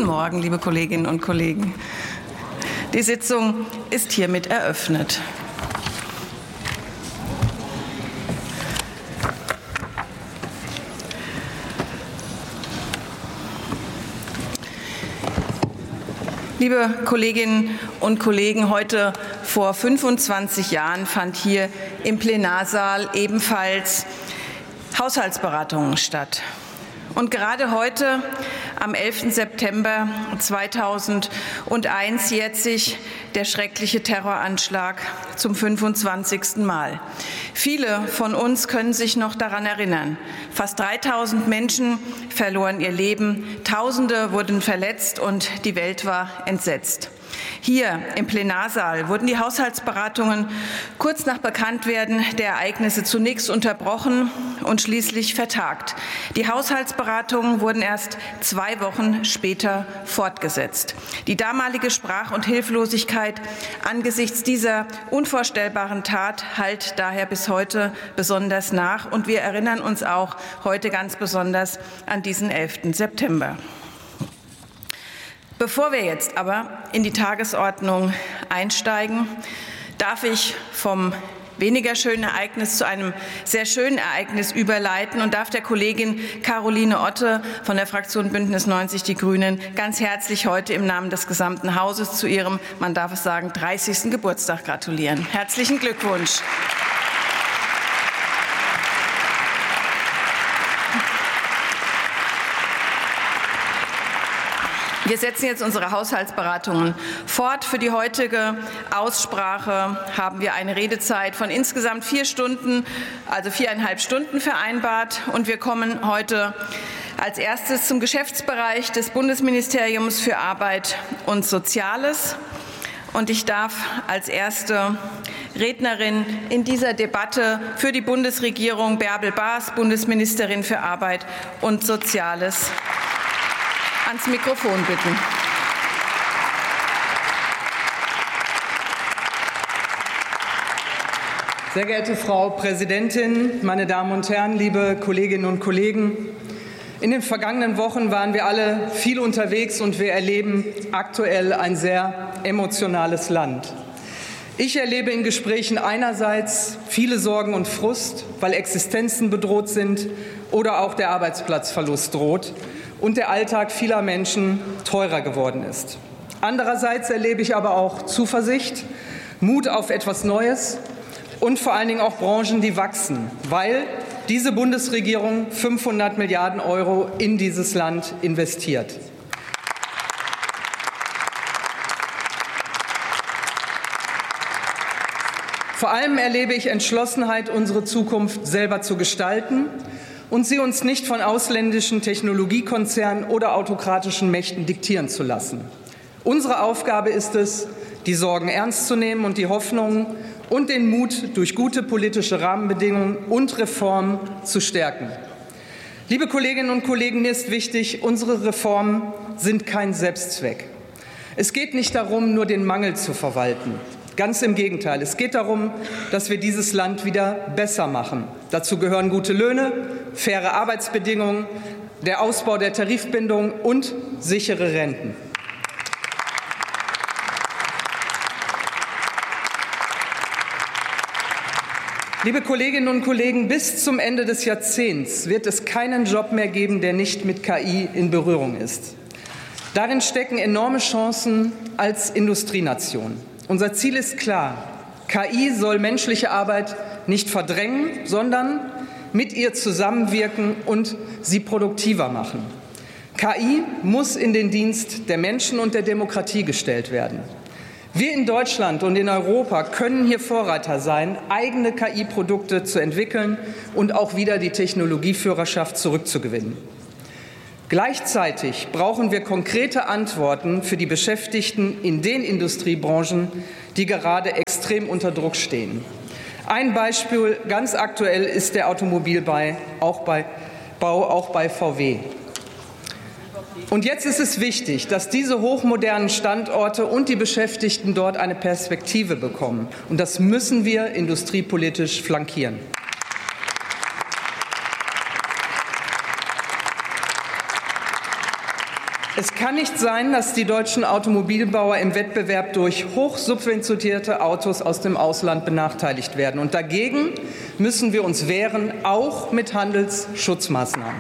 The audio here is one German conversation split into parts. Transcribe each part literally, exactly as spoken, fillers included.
Morgen, liebe Kolleginnen und Kollegen. Die Sitzung ist hiermit eröffnet. Liebe Kolleginnen und Kollegen, heute vor fünfundzwanzig Jahren fand hier im Plenarsaal ebenfalls Haushaltsberatungen statt. Und gerade heute, am elften September zweitausendeins, jährt sich der schreckliche Terroranschlag zum fünfundzwanzigsten Mal. Viele von uns können sich noch daran erinnern. Fast dreitausend Menschen verloren ihr Leben, Tausende wurden verletzt und die Welt war entsetzt. Hier im Plenarsaal wurden die Haushaltsberatungen kurz nach Bekanntwerden der Ereignisse zunächst unterbrochen und schließlich vertagt. Die Haushaltsberatungen wurden erst zwei Wochen später fortgesetzt. Die damalige Sprach- und Hilflosigkeit angesichts dieser unvorstellbaren Tat hallt daher bis heute besonders nach. Und wir erinnern uns auch heute ganz besonders an diesen elften September. Bevor wir jetzt aber in die Tagesordnung einsteigen, darf ich vom weniger schönen Ereignis zu einem sehr schönen Ereignis überleiten und darf der Kollegin Caroline Otte von der Fraktion Bündnis neunzig Die Grünen ganz herzlich heute im Namen des gesamten Hauses zu ihrem, man darf es sagen, dreißigsten Geburtstag gratulieren. Herzlichen Glückwunsch. Wir setzen jetzt unsere Haushaltsberatungen fort. Für die heutige Aussprache haben wir eine Redezeit von insgesamt vier Stunden, also viereinhalb Stunden vereinbart. Und wir kommen heute als erstes zum Geschäftsbereich des Bundesministeriums für Arbeit und Soziales. Und ich darf als erste Rednerin in dieser Debatte für die Bundesregierung Bärbel Baas, Bundesministerin für Arbeit und Soziales, ans Mikrofon bitten. Sehr geehrte Frau Präsidentin, meine Damen und Herren, liebe Kolleginnen und Kollegen! In den vergangenen Wochen waren wir alle viel unterwegs und wir erleben aktuell ein sehr emotionales Land. Ich erlebe in Gesprächen einerseits viele Sorgen und Frust, weil Existenzen bedroht sind oder auch der Arbeitsplatzverlust droht und der Alltag vieler Menschen teurer geworden ist. Andererseits erlebe ich aber auch Zuversicht, Mut auf etwas Neues und vor allen Dingen auch Branchen, die wachsen, weil diese Bundesregierung fünfhundert Milliarden Euro in dieses Land investiert. Vor allem erlebe ich Entschlossenheit, unsere Zukunft selber zu gestalten und sie uns nicht von ausländischen Technologiekonzernen oder autokratischen Mächten diktieren zu lassen. Unsere Aufgabe ist es, die Sorgen ernst zu nehmen und die Hoffnungen und den Mut durch gute politische Rahmenbedingungen und Reformen zu stärken. Liebe Kolleginnen und Kollegen, mir ist wichtig, unsere Reformen sind kein Selbstzweck. Es geht nicht darum, nur den Mangel zu verwalten. Ganz im Gegenteil. Es geht darum, dass wir dieses Land wieder besser machen. Dazu gehören gute Löhne, faire Arbeitsbedingungen, der Ausbau der Tarifbindung und sichere Renten. Liebe Kolleginnen und Kollegen, bis zum Ende des Jahrzehnts wird es keinen Job mehr geben, der nicht mit K I in Berührung ist. Darin stecken enorme Chancen als Industrienation. Unser Ziel ist klar. K I soll menschliche Arbeit nicht verdrängen, sondern mit ihr zusammenwirken und sie produktiver machen. K I muss in den Dienst der Menschen und der Demokratie gestellt werden. Wir in Deutschland und in Europa können hier Vorreiter sein, eigene K I-Produkte zu entwickeln und auch wieder die Technologieführerschaft zurückzugewinnen. Gleichzeitig brauchen wir konkrete Antworten für die Beschäftigten in den Industriebranchen, die gerade extrem unter Druck stehen. Ein Beispiel ganz aktuell ist der Automobilbau, auch bei, Bau, auch bei V W. Und jetzt ist es wichtig, dass diese hochmodernen Standorte und die Beschäftigten dort eine Perspektive bekommen. Und das müssen wir industriepolitisch flankieren. Es kann nicht sein, dass die deutschen Automobilbauer im Wettbewerb durch hochsubventionierte Autos aus dem Ausland benachteiligt werden. Und dagegen müssen wir uns wehren, auch mit Handelsschutzmaßnahmen.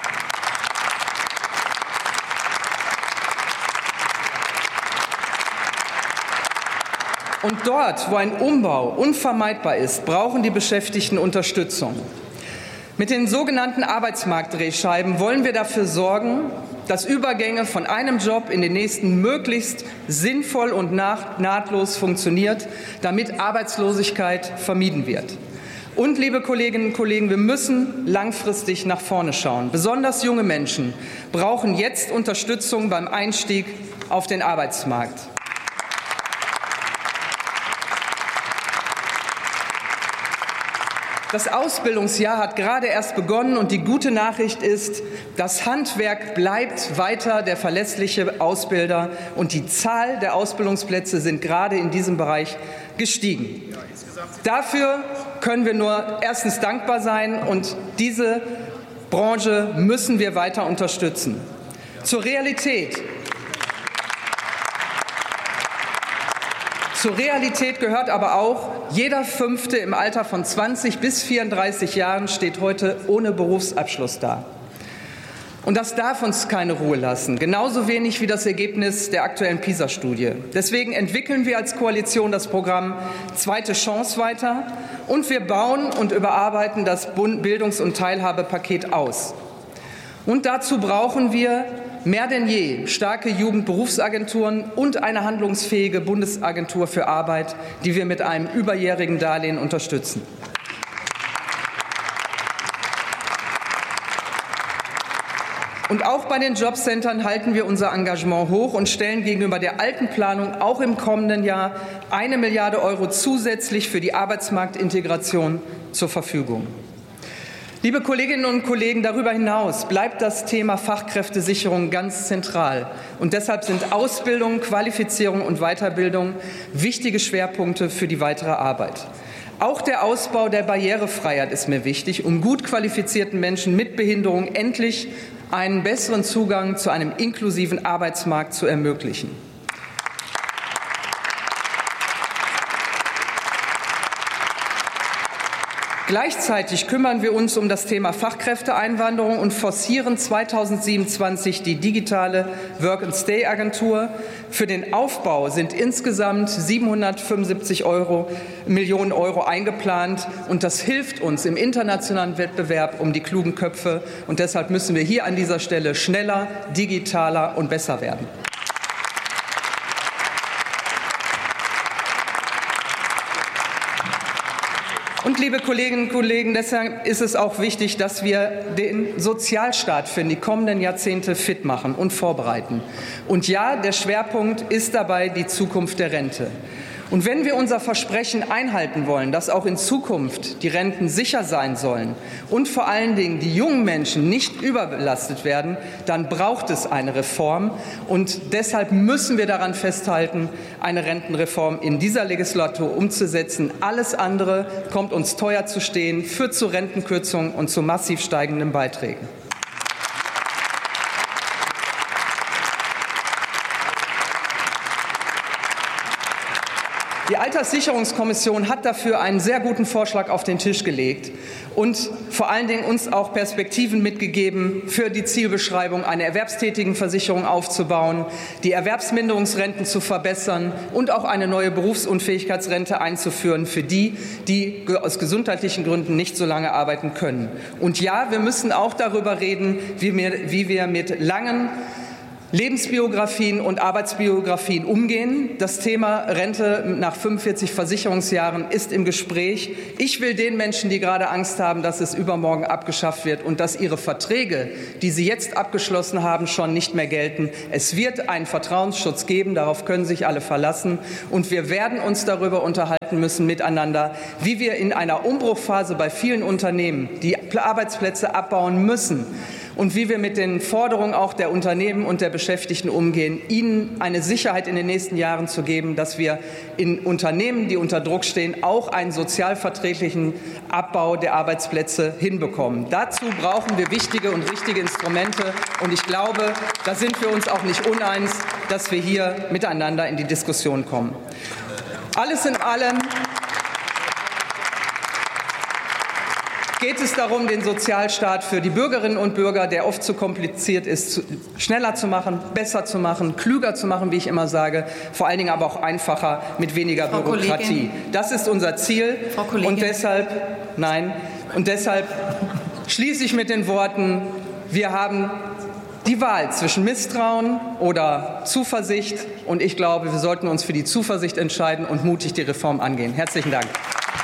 Und dort, wo ein Umbau unvermeidbar ist, brauchen die Beschäftigten Unterstützung. Mit den sogenannten Arbeitsmarktdrehscheiben wollen wir dafür sorgen, dass Übergänge von einem Job in den nächsten möglichst sinnvoll und nahtlos funktioniert, damit Arbeitslosigkeit vermieden wird. Und, liebe Kolleginnen und Kollegen, wir müssen langfristig nach vorne schauen. Besonders junge Menschen brauchen jetzt Unterstützung beim Einstieg auf den Arbeitsmarkt. Das Ausbildungsjahr hat gerade erst begonnen und die gute Nachricht ist, das Handwerk bleibt weiter der verlässliche Ausbilder und die Zahl der Ausbildungsplätze sind gerade in diesem Bereich gestiegen. Dafür können wir nur erstens dankbar sein und diese Branche müssen wir weiter unterstützen. Zur Realität. Zur Realität gehört aber auch, jeder Fünfte im Alter von zwanzig bis vierunddreißig Jahren steht heute ohne Berufsabschluss da. Und das darf uns keine Ruhe lassen, genauso wenig wie das Ergebnis der aktuellen PISA-Studie. Deswegen entwickeln wir als Koalition das Programm Zweite Chance weiter und wir bauen und überarbeiten das Bildungs- und Teilhabepaket aus. Und dazu brauchen wir mehr denn je starke Jugendberufsagenturen und eine handlungsfähige Bundesagentur für Arbeit, die wir mit einem überjährigen Darlehen unterstützen. Und auch bei den Jobcentern halten wir unser Engagement hoch und stellen gegenüber der alten Planung auch im kommenden Jahr eine Milliarde Euro zusätzlich für die Arbeitsmarktintegration zur Verfügung. Liebe Kolleginnen und Kollegen, darüber hinaus bleibt das Thema Fachkräftesicherung ganz zentral. Und deshalb sind Ausbildung, Qualifizierung und Weiterbildung wichtige Schwerpunkte für die weitere Arbeit. Auch der Ausbau der Barrierefreiheit ist mir wichtig, um gut qualifizierten Menschen mit Behinderung endlich einen besseren Zugang zu einem inklusiven Arbeitsmarkt zu ermöglichen. Gleichzeitig kümmern wir uns um das Thema Fachkräfteeinwanderung und forcieren zweitausendsiebenundzwanzig die digitale Work-and-Stay-Agentur. Für den Aufbau sind insgesamt siebenhundertfünfundsiebzig Euro, Millionen Euro eingeplant. Und das hilft uns im internationalen Wettbewerb um die klugen Köpfe. Und deshalb müssen wir hier an dieser Stelle schneller, digitaler und besser werden. Und, liebe Kolleginnen und Kollegen, deshalb ist es auch wichtig, dass wir den Sozialstaat für die kommenden Jahrzehnte fit machen und vorbereiten. Und ja, der Schwerpunkt ist dabei die Zukunft der Rente. Und wenn wir unser Versprechen einhalten wollen, dass auch in Zukunft die Renten sicher sein sollen und vor allen Dingen die jungen Menschen nicht überbelastet werden, dann braucht es eine Reform. Und deshalb müssen wir daran festhalten, eine Rentenreform in dieser Legislatur umzusetzen. Alles andere kommt uns teuer zu stehen, führt zu Rentenkürzungen und zu massiv steigenden Beiträgen. Die Alterssicherungskommission hat dafür einen sehr guten Vorschlag auf den Tisch gelegt und vor allen Dingen uns auch Perspektiven mitgegeben, für die Zielbeschreibung eine Erwerbstätigenversicherung aufzubauen, die Erwerbsminderungsrenten zu verbessern und auch eine neue Berufsunfähigkeitsrente einzuführen für die, die aus gesundheitlichen Gründen nicht so lange arbeiten können. Und ja, wir müssen auch darüber reden, wie wir, wie wir mit langen Lebensbiografien und Arbeitsbiografien umgehen. Das Thema Rente nach fünfundvierzig Versicherungsjahren ist im Gespräch. Ich will den Menschen, die gerade Angst haben, dass es übermorgen abgeschafft wird und dass ihre Verträge, die sie jetzt abgeschlossen haben, schon nicht mehr gelten. Es wird einen Vertrauensschutz geben, darauf können sich alle verlassen. Und wir werden uns darüber unterhalten müssen miteinander, wie wir in einer Umbruchphase bei vielen Unternehmen die Arbeitsplätze abbauen müssen, und wie wir mit den Forderungen auch der Unternehmen und der Beschäftigten umgehen, ihnen eine Sicherheit in den nächsten Jahren zu geben, dass wir in Unternehmen, die unter Druck stehen, auch einen sozialverträglichen Abbau der Arbeitsplätze hinbekommen. Dazu brauchen wir wichtige und richtige Instrumente, und ich glaube, da sind wir uns auch nicht uneins, dass wir hier miteinander in die Diskussion kommen. Alles in allem geht es darum, den Sozialstaat für die Bürgerinnen und Bürger, der oft zu kompliziert ist, schneller zu machen, besser zu machen, klüger zu machen, wie ich immer sage, vor allen Dingen aber auch einfacher, mit weniger Frau Bürokratie. Kollegin. Das ist unser Ziel. Frau Kollegin. Und deshalb, nein, und deshalb schließe ich mit den Worten: Wir haben die Wahl zwischen Misstrauen oder Zuversicht, und ich glaube, wir sollten uns für die Zuversicht entscheiden und mutig die Reform angehen. Herzlichen Dank.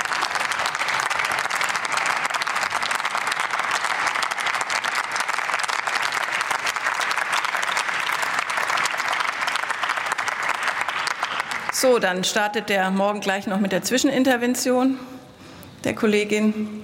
So, dann startet der Morgen gleich noch mit der Zwischenintervention der Kollegin.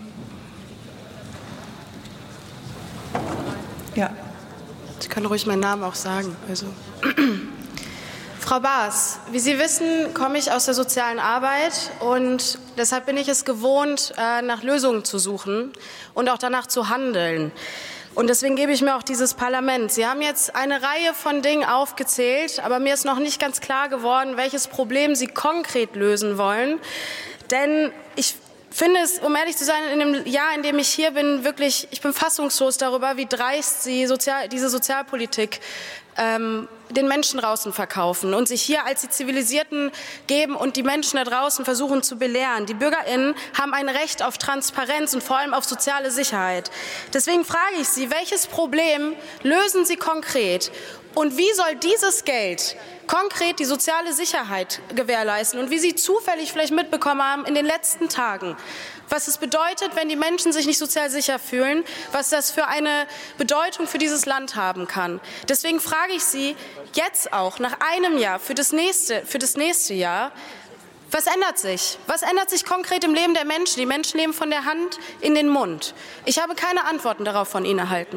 Ja. Ich kann ruhig meinen Namen auch sagen. Also. Frau Baas, wie Sie wissen, komme ich aus der sozialen Arbeit, und deshalb bin ich es gewohnt, nach Lösungen zu suchen und auch danach zu handeln. Und deswegen gebe ich mir auch dieses Parlament. Sie haben jetzt eine Reihe von Dingen aufgezählt, aber mir ist noch nicht ganz klar geworden, welches Problem Sie konkret lösen wollen. Denn ich finde es, um ehrlich zu sein, in dem Jahr, in dem ich hier bin, wirklich, ich bin fassungslos darüber, wie dreist Sie Sozial, diese Sozialpolitik ähm, den Menschen draußen verkaufen und sich hier als die Zivilisierten geben und die Menschen da draußen versuchen zu belehren. Die BürgerInnen haben ein Recht auf Transparenz und vor allem auf soziale Sicherheit. Deswegen frage ich Sie, welches Problem lösen Sie konkret? Und wie soll dieses Geld konkret die soziale Sicherheit gewährleisten? Und wie Sie zufällig vielleicht mitbekommen haben in den letzten Tagen, was es bedeutet, wenn die Menschen sich nicht sozial sicher fühlen, was das für eine Bedeutung für dieses Land haben kann. Deswegen frage ich Sie jetzt auch nach einem Jahr für das nächste, für das nächste Jahr, was ändert sich? Was ändert sich konkret im Leben der Menschen? Die Menschen leben von der Hand in den Mund. Ich habe keine Antworten darauf von Ihnen erhalten.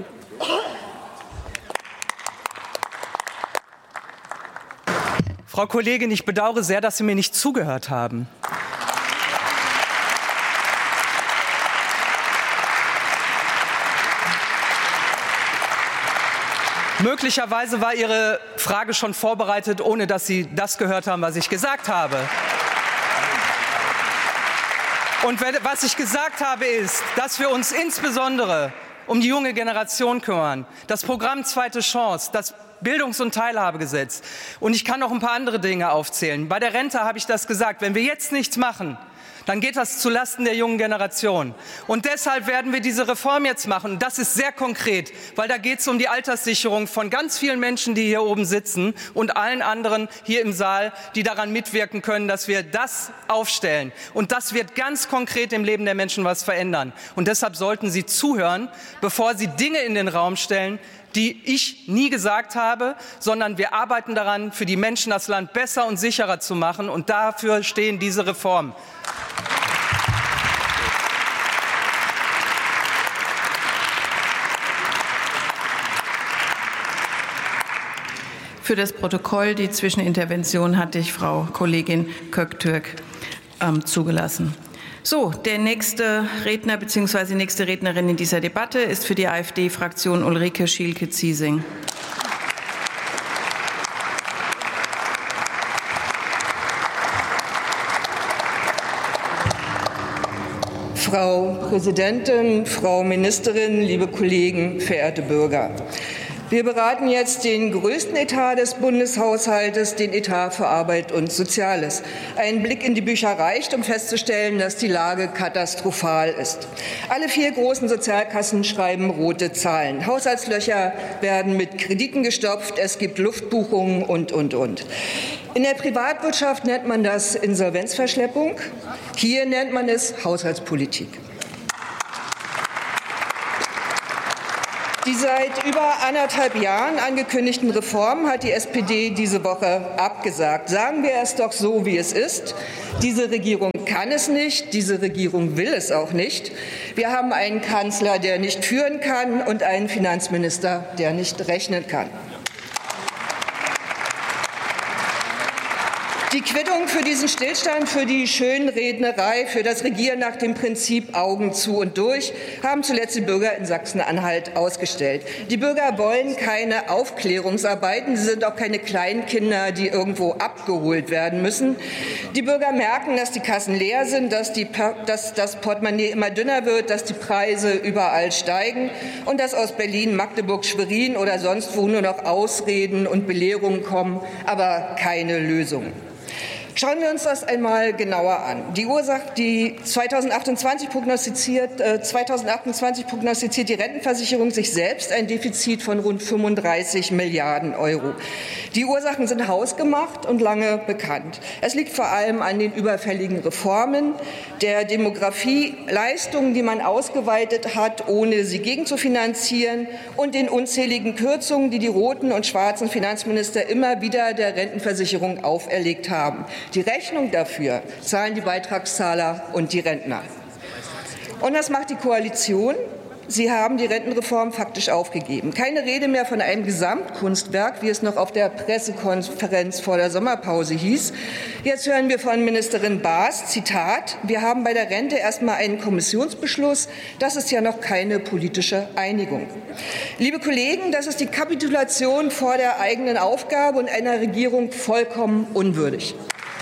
Frau Kollegin, ich bedauere sehr, dass Sie mir nicht zugehört haben. Möglicherweise war Ihre Frage schon vorbereitet, ohne dass Sie das gehört haben, was ich gesagt habe. Und was ich gesagt habe, ist, dass wir uns insbesondere um die junge Generation kümmern. Das Programm Zweite Chance, das Bildungs- und Teilhabegesetz. Und ich kann noch ein paar andere Dinge aufzählen. Bei der Rente habe ich das gesagt. Wenn wir jetzt nichts machen, dann geht das zulasten der jungen Generation. Und deshalb werden wir diese Reform jetzt machen. Das ist sehr konkret, weil da geht es um die Alterssicherung von ganz vielen Menschen, die hier oben sitzen, und allen anderen hier im Saal, die daran mitwirken können, dass wir das aufstellen. Und das wird ganz konkret im Leben der Menschen was verändern. Und deshalb sollten Sie zuhören, bevor Sie Dinge in den Raum stellen, die ich nie gesagt habe, sondern wir arbeiten daran, für die Menschen das Land besser und sicherer zu machen. Und dafür stehen diese Reformen. Für das Protokoll, die Zwischenintervention hatte ich Frau Kollegin Köktürk ähm, zugelassen. So, der nächste Redner bzw. die nächste Rednerin in dieser Debatte ist für die AfD-Fraktion Ulrike Schielke-Ziesing. Frau Präsidentin, Frau Ministerin, liebe Kollegen, verehrte Bürger! Wir beraten jetzt den größten Etat des Bundeshaushaltes, den Etat für Arbeit und Soziales. Ein Blick in die Bücher reicht, um festzustellen, dass die Lage katastrophal ist. Alle vier großen Sozialkassen schreiben rote Zahlen. Haushaltslöcher werden mit Krediten gestopft, es gibt Luftbuchungen und, und, und. In der Privatwirtschaft nennt man das Insolvenzverschleppung. Hier nennt man es Haushaltspolitik. Die seit über anderthalb Jahren angekündigten Reformen hat die S P D diese Woche abgesagt. Sagen wir es doch so, wie es ist. Diese Regierung kann es nicht, diese Regierung will es auch nicht. Wir haben einen Kanzler, der nicht führen kann, und einen Finanzminister, der nicht rechnen kann. Die Quittung für diesen Stillstand, für die Schönrednerei, für das Regieren nach dem Prinzip Augen zu und durch, haben zuletzt die Bürger in Sachsen-Anhalt ausgestellt. Die Bürger wollen keine Aufklärungsarbeiten. Sie sind auch keine Kleinkinder, die irgendwo abgeholt werden müssen. Die Bürger merken, dass die Kassen leer sind, dass, die, dass das Portemonnaie immer dünner wird, dass die Preise überall steigen und dass aus Berlin, Magdeburg, Schwerin oder sonst wo nur noch Ausreden und Belehrungen kommen, aber keine Lösungen. Schauen wir uns das einmal genauer an. Die Ursache, die zweitausendachtundzwanzig prognostiziert, äh, zweitausendachtundzwanzig prognostiziert die Rentenversicherung sich selbst ein Defizit von rund fünfunddreißig Milliarden Euro. Die Ursachen sind hausgemacht und lange bekannt. Es liegt vor allem an den überfälligen Reformen, der Demografieleistungen, die man ausgeweitet hat, ohne sie gegenzufinanzieren, und den unzähligen Kürzungen, die die roten und schwarzen Finanzminister immer wieder der Rentenversicherung auferlegt haben. Die Rechnung dafür zahlen die Beitragszahler und die Rentner. Und das macht die Koalition. Sie haben die Rentenreform faktisch aufgegeben. Keine Rede mehr von einem Gesamtkunstwerk, wie es noch auf der Pressekonferenz vor der Sommerpause hieß. Jetzt hören wir von Ministerin Baas, Zitat, wir haben bei der Rente erst mal einen Kommissionsbeschluss. Das ist ja noch keine politische Einigung. Liebe Kollegen, das ist die Kapitulation vor der eigenen Aufgabe und einer Regierung vollkommen unwürdig.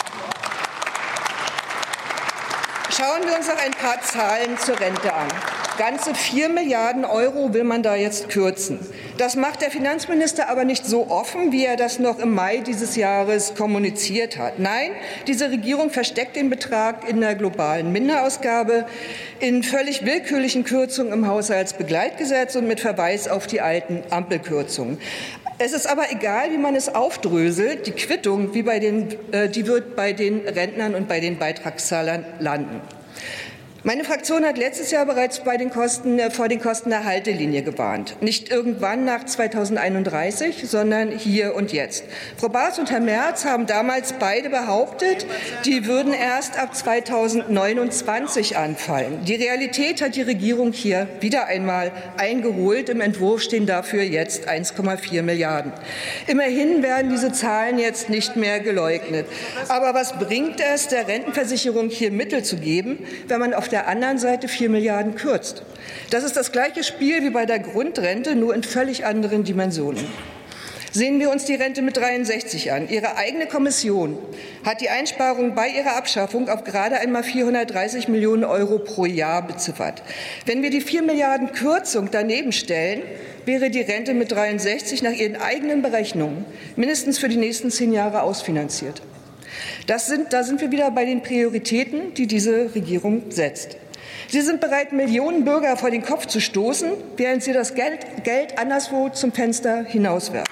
Schauen wir uns noch ein paar Zahlen zur Rente an. Ganze vier Milliarden Euro will man da jetzt kürzen. Das macht der Finanzminister aber nicht so offen, wie er das noch im Mai dieses Jahres kommuniziert hat. Nein, diese Regierung versteckt den Betrag in der globalen Minderausgabe, in völlig willkürlichen Kürzungen im Haushaltsbegleitgesetz und mit Verweis auf die alten Ampelkürzungen. Es ist aber egal, wie man es aufdröselt, die Quittung, wie bei den, äh, die wird bei den Rentnern und bei den Beitragszahlern landen. Meine Fraktion hat letztes Jahr bereits bei den Kosten, äh, vor den Kosten der Haltelinie gewarnt. Nicht irgendwann nach zweitausendeinunddreißig, sondern hier und jetzt. Frau Baas und Herr Merz haben damals beide behauptet, die würden erst ab zweitausendneunundzwanzig anfallen. Die Realität hat die Regierung hier wieder einmal eingeholt. Im Entwurf stehen dafür jetzt eins Komma vier Milliarden. Immerhin werden diese Zahlen jetzt nicht mehr geleugnet. Aber was bringt es, der Rentenversicherung hier Mittel zu geben, wenn man auf der anderen Seite vier Milliarden kürzt? Das ist das gleiche Spiel wie bei der Grundrente, nur in völlig anderen Dimensionen. Sehen wir uns die Rente mit dreiundsechzig an. Ihre eigene Kommission hat die Einsparung bei ihrer Abschaffung auf gerade einmal vierhundertdreißig Millionen Euro pro Jahr beziffert. Wenn wir die vier Milliarden Kürzung daneben stellen, wäre die Rente mit dreiundsechzig nach ihren eigenen Berechnungen mindestens für die nächsten zehn Jahre ausfinanziert. Das sind, da sind wir wieder bei den Prioritäten, die diese Regierung setzt. Sie sind bereit, Millionen Bürger vor den Kopf zu stoßen, während sie das Geld, Geld anderswo zum Fenster hinauswerfen.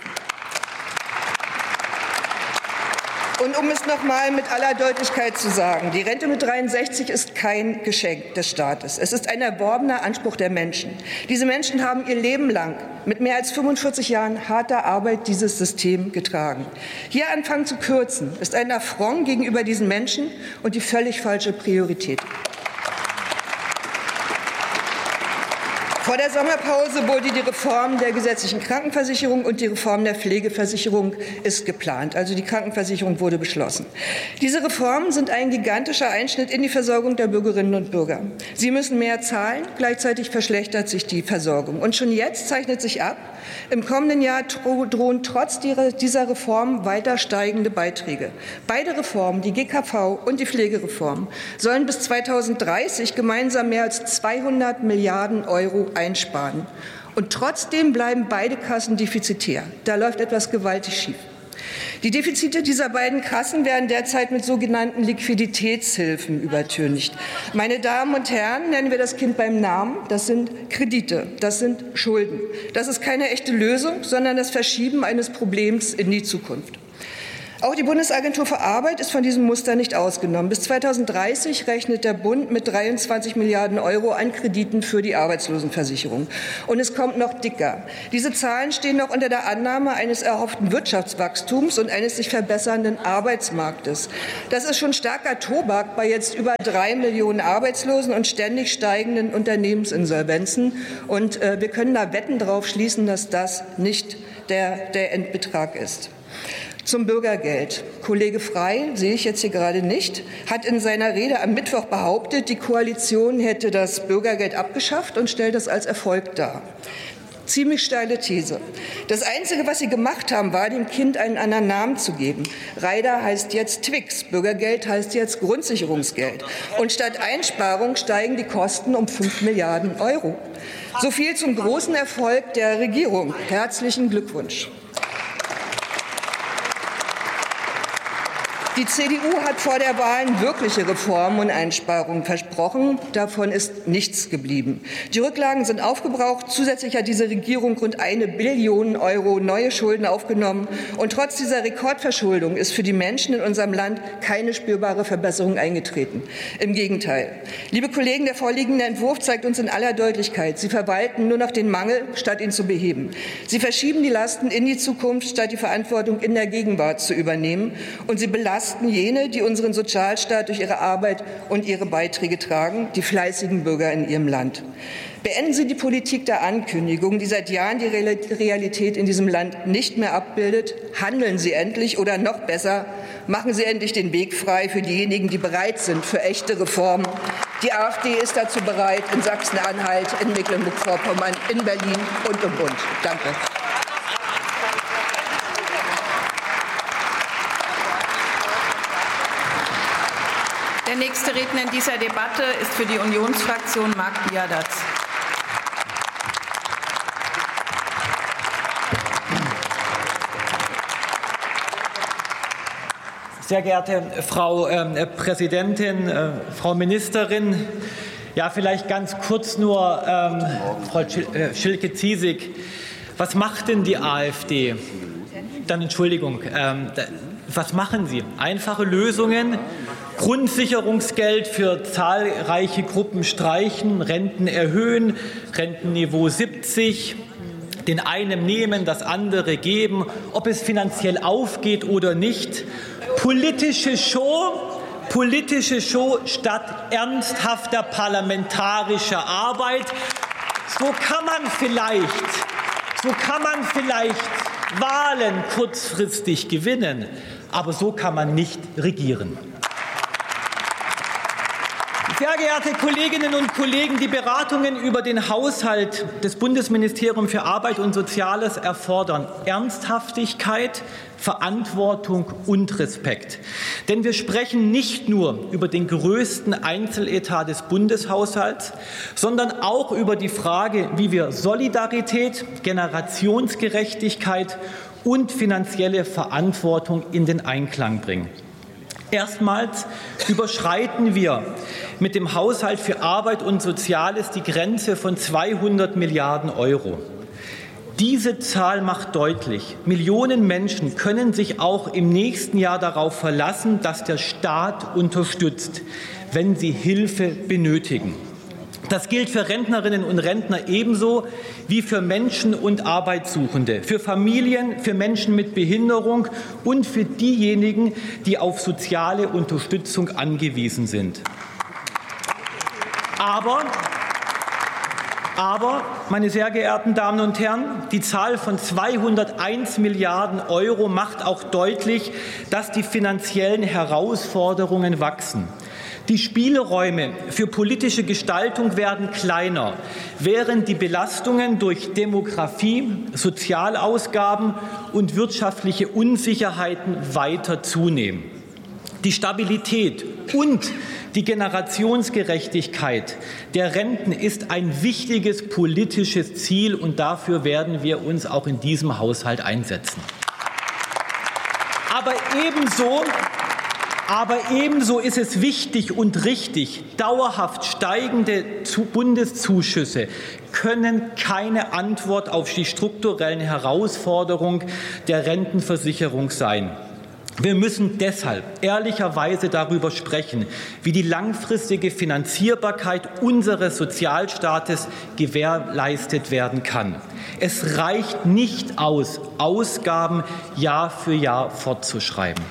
Und um es noch mal mit aller Deutlichkeit zu sagen, die Rente mit dreiundsechzig ist kein Geschenk des Staates. Es ist ein erworbener Anspruch der Menschen. Diese Menschen haben ihr Leben lang mit mehr als fünfundvierzig Jahren harter Arbeit dieses System getragen. Hier anfangen zu kürzen, ist ein Affront gegenüber diesen Menschen und die völlig falsche Priorität. Vor der Sommerpause wurde die Reform der gesetzlichen Krankenversicherung und die Reform der Pflegeversicherung ist geplant. Also die Krankenversicherung wurde beschlossen. Diese Reformen sind ein gigantischer Einschnitt in die Versorgung der Bürgerinnen und Bürger. Sie müssen mehr zahlen, gleichzeitig verschlechtert sich die Versorgung. Und schon jetzt zeichnet sich ab, im kommenden Jahr drohen trotz dieser Reform weiter steigende Beiträge. Beide Reformen, die G K V und die Pflegereform, sollen bis zweitausenddreißig gemeinsam mehr als zweihundert Milliarden Euro einsparen. Und trotzdem bleiben beide Kassen defizitär. Da läuft etwas gewaltig schief. Die Defizite dieser beiden Kassen werden derzeit mit sogenannten Liquiditätshilfen übertüncht. Meine Damen und Herren, nennen wir das Kind beim Namen. Das sind Kredite, das sind Schulden. Das ist keine echte Lösung, sondern das Verschieben eines Problems in die Zukunft. Auch die Bundesagentur für Arbeit ist von diesem Muster nicht ausgenommen. Bis zweitausenddreißig rechnet der Bund mit dreiundzwanzig Milliarden Euro an Krediten für die Arbeitslosenversicherung. Und es kommt noch dicker. Diese Zahlen stehen noch unter der Annahme eines erhofften Wirtschaftswachstums und eines sich verbessernden Arbeitsmarktes. Das ist schon starker Tobak bei jetzt über drei Millionen Arbeitslosen und ständig steigenden Unternehmensinsolvenzen. Und äh, wir können da Wetten drauf schließen, dass das nicht der, der Endbetrag ist. Zum Bürgergeld. Kollege Frey, sehe ich jetzt hier gerade nicht, hat in seiner Rede am Mittwoch behauptet, die Koalition hätte das Bürgergeld abgeschafft und stellt das als Erfolg dar. Ziemlich steile These. Das Einzige, was Sie gemacht haben, war, dem Kind einen anderen Namen zu geben. Reiter heißt jetzt Twix, Bürgergeld heißt jetzt Grundsicherungsgeld. Und statt Einsparung steigen die Kosten um fünf Milliarden Euro. So viel zum großen Erfolg der Regierung. Herzlichen Glückwunsch. Die C D U hat vor der Wahl wirkliche Reformen und Einsparungen versprochen. Davon ist nichts geblieben. Die Rücklagen sind aufgebraucht. Zusätzlich hat diese Regierung rund eine Billion Euro neue Schulden aufgenommen. Und trotz dieser Rekordverschuldung ist für die Menschen in unserem Land keine spürbare Verbesserung eingetreten. Im Gegenteil. Liebe Kollegen, der vorliegende Entwurf zeigt uns in aller Deutlichkeit, Sie verwalten nur noch den Mangel, statt ihn zu beheben. Sie verschieben die Lasten in die Zukunft, statt die Verantwortung in der Gegenwart zu übernehmen. Und Sie belasten jene, die unseren Sozialstaat durch ihre Arbeit und ihre Beiträge tragen, die fleißigen Bürger in ihrem Land. Beenden Sie die Politik der Ankündigung, die seit Jahren die Realität in diesem Land nicht mehr abbildet. Handeln Sie endlich oder noch besser, machen Sie endlich den Weg frei für diejenigen, die bereit sind für echte Reformen. Die AfD ist dazu bereit, in Sachsen-Anhalt, in Mecklenburg-Vorpommern, in Berlin und im Bund. Danke. Der nächste Redner in dieser Debatte ist für die Unionsfraktion Marc Biadatz. Sehr geehrte Frau äh, Präsidentin, äh, Frau Ministerin, ja, vielleicht ganz kurz nur, ähm, Frau Schilke-Ziesig, was macht denn die AfD? Dann Entschuldigung, ähm, was machen Sie? Einfache Lösungen? Grundsicherungsgeld für zahlreiche Gruppen streichen, Renten erhöhen, Rentenniveau siebzig, den einen nehmen, das andere geben, ob es finanziell aufgeht oder nicht. Politische Show, politische Show statt ernsthafter parlamentarischer Arbeit. So kann man vielleicht, so kann man vielleicht Wahlen kurzfristig gewinnen, aber so kann man nicht regieren. Sehr geehrte Kolleginnen und Kollegen, die Beratungen über den Haushalt des Bundesministeriums für Arbeit und Soziales erfordern Ernsthaftigkeit, Verantwortung und Respekt. Denn wir sprechen nicht nur über den größten Einzeletat des Bundeshaushalts, sondern auch über die Frage, wie wir Solidarität, Generationsgerechtigkeit und finanzielle Verantwortung in den Einklang bringen. Erstmals überschreiten wir mit dem Haushalt für Arbeit und Soziales die Grenze von zweihundert Milliarden Euro. Diese Zahl macht deutlich, Millionen Menschen können sich auch im nächsten Jahr darauf verlassen, dass der Staat unterstützt, wenn sie Hilfe benötigen. Das gilt für Rentnerinnen und Rentner ebenso wie für Menschen und Arbeitssuchende, für Familien, für Menschen mit Behinderung und für diejenigen, die auf soziale Unterstützung angewiesen sind. Aber, aber, meine sehr geehrten Damen und Herren, die Zahl von zweihunderteins Milliarden Euro macht auch deutlich, dass die finanziellen Herausforderungen wachsen. Die Spielräume für politische Gestaltung werden kleiner, während die Belastungen durch Demografie, Sozialausgaben und wirtschaftliche Unsicherheiten weiter zunehmen. Die Stabilität und die Generationsgerechtigkeit der Renten ist ein wichtiges politisches Ziel, und dafür werden wir uns auch in diesem Haushalt einsetzen. Aber ebenso Aber ebenso ist es wichtig und richtig, dauerhaft steigende Bundeszuschüsse können keine Antwort auf die strukturellen Herausforderungen der Rentenversicherung sein. Wir müssen deshalb ehrlicherweise darüber sprechen, wie die langfristige Finanzierbarkeit unseres Sozialstaates gewährleistet werden kann. Es reicht nicht aus, Ausgaben Jahr für Jahr fortzuschreiben.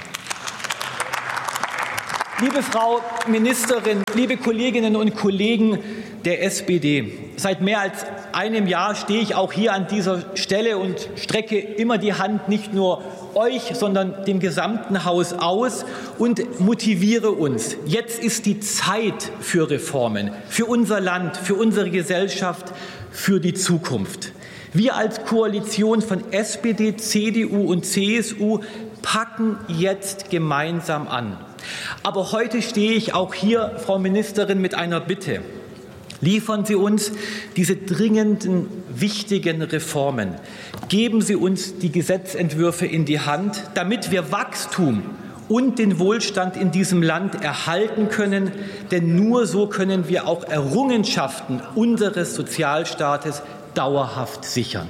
Liebe Frau Ministerin, liebe Kolleginnen und Kollegen der S P D, seit mehr als einem Jahr stehe ich auch hier an dieser Stelle und strecke immer die Hand nicht nur euch, sondern dem gesamten Haus aus und motiviere uns. Jetzt ist die Zeit für Reformen, für unser Land, für unsere Gesellschaft, für die Zukunft. Wir als Koalition von S P D, C D U und C S U packen jetzt gemeinsam an. Aber heute stehe ich auch hier, Frau Ministerin, mit einer Bitte. Liefern Sie uns diese dringenden, wichtigen Reformen. Geben Sie uns die Gesetzentwürfe in die Hand, damit wir Wachstum und den Wohlstand in diesem Land erhalten können. Denn nur so können wir auch Errungenschaften unseres Sozialstaates dauerhaft sichern.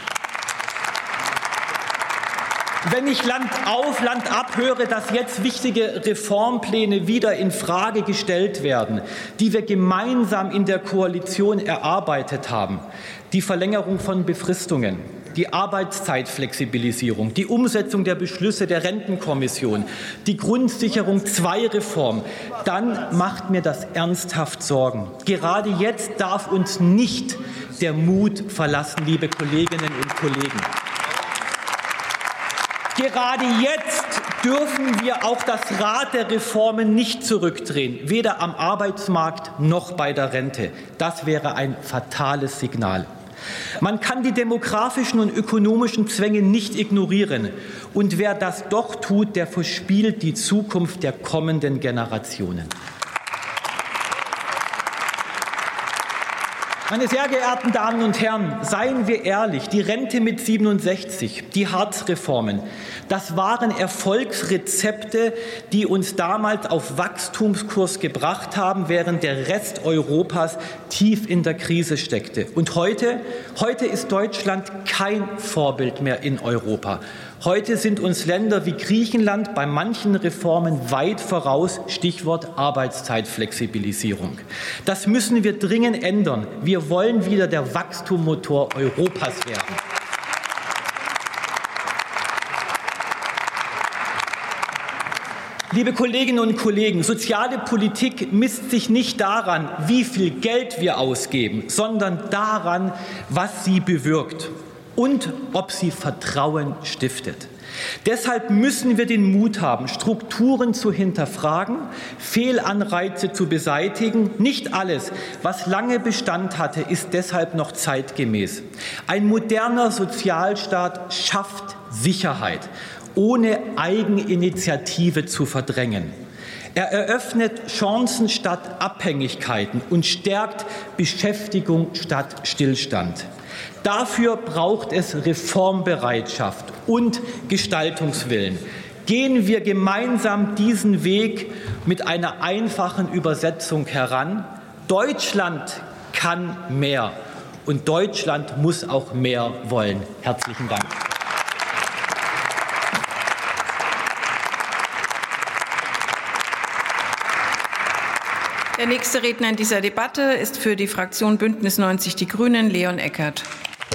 Wenn ich Land auf, Land ab höre, dass jetzt wichtige Reformpläne wieder in Frage gestellt werden, die wir gemeinsam in der Koalition erarbeitet haben, die Verlängerung von Befristungen, die Arbeitszeitflexibilisierung, die Umsetzung der Beschlüsse der Rentenkommission, die Grundsicherung zwei Reform, dann macht mir das ernsthaft Sorgen. Gerade jetzt darf uns nicht der Mut verlassen, liebe Kolleginnen und Kollegen. Gerade jetzt dürfen wir auch das Rad der Reformen nicht zurückdrehen, weder am Arbeitsmarkt noch bei der Rente. Das wäre ein fatales Signal. Man kann die demografischen und ökonomischen Zwänge nicht ignorieren. Und wer das doch tut, der verspielt die Zukunft der kommenden Generationen. Meine sehr geehrten Damen und Herren, seien wir ehrlich, die Rente mit siebenundsechzig, die Hartz-Reformen, das waren Erfolgsrezepte, die uns damals auf Wachstumskurs gebracht haben, während der Rest Europas tief in der Krise steckte. Und heute, heute ist Deutschland kein Vorbild mehr in Europa. Heute sind uns Länder wie Griechenland bei manchen Reformen weit voraus, Stichwort Arbeitszeitflexibilisierung. Das müssen wir dringend ändern. Wir wollen wieder der Wachstumsmotor Europas werden. Liebe Kolleginnen und Kollegen, soziale Politik misst sich nicht daran, wie viel Geld wir ausgeben, sondern daran, was sie bewirkt und ob sie Vertrauen stiftet. Deshalb müssen wir den Mut haben, Strukturen zu hinterfragen, Fehlanreize zu beseitigen. Nicht alles, was lange Bestand hatte, ist deshalb noch zeitgemäß. Ein moderner Sozialstaat schafft Sicherheit, ohne Eigeninitiative zu verdrängen. Er eröffnet Chancen statt Abhängigkeiten und stärkt Beschäftigung statt Stillstand. Dafür braucht es Reformbereitschaft und Gestaltungswillen. Gehen wir gemeinsam diesen Weg mit einer einfachen Übersetzung heran. Deutschland kann mehr und Deutschland muss auch mehr wollen. Herzlichen Dank. Der nächste Redner in dieser Debatte ist für die Fraktion Bündnis neunzig Die Grünen Leon Eckert.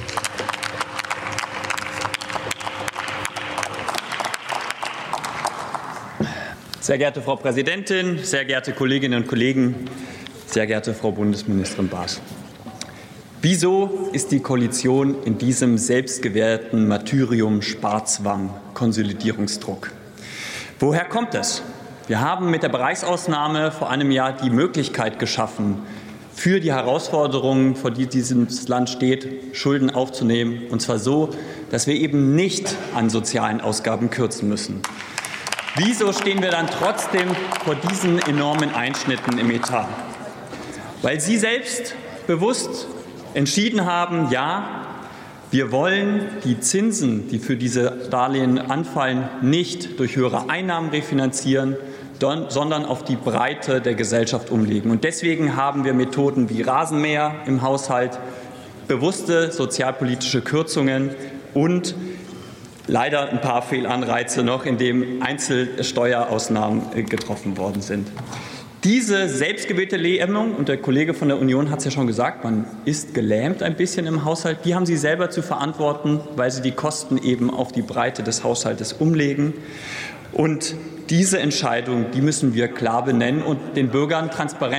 Sehr geehrte Frau Präsidentin, sehr geehrte Kolleginnen und Kollegen, sehr geehrte Frau Bundesministerin Baas. Wieso ist die Koalition in diesem selbstgewählten Martyrium Sparzwang, Konsolidierungsdruck? Woher kommt es? Wir haben mit der Bereichsausnahme vor einem Jahr die Möglichkeit geschaffen, für die Herausforderungen, vor die dieses Land steht, Schulden aufzunehmen, und zwar so, dass wir eben nicht an sozialen Ausgaben kürzen müssen. Wieso stehen wir dann trotzdem vor diesen enormen Einschnitten im Etat? Weil Sie selbst bewusst entschieden haben, ja, wir wollen die Zinsen, die für diese Darlehen anfallen, nicht durch höhere Einnahmen refinanzieren, sondern auf die Breite der Gesellschaft umlegen. Und deswegen haben wir Methoden wie Rasenmäher im Haushalt, bewusste sozialpolitische Kürzungen und leider ein paar Fehlanreize noch, in dem Einzelsteuerausnahmen getroffen worden sind. Diese selbstgewählte Lähmung, und der Kollege von der Union hat es ja schon gesagt, man ist gelähmt ein bisschen im Haushalt, die haben Sie selber zu verantworten, weil Sie die Kosten eben auf die Breite des Haushaltes umlegen. Und diese Entscheidung, die müssen wir klar benennen und den Bürgern transparent